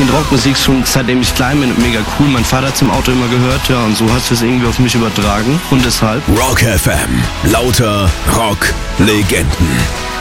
finde Rockmusik schon seitdem ich klein bin mega cool. Mein Vater hat es im Auto immer gehört, ja, und so hat es irgendwie auf mich übertragen und deshalb. Rock FM, lauter Rock-Legenden.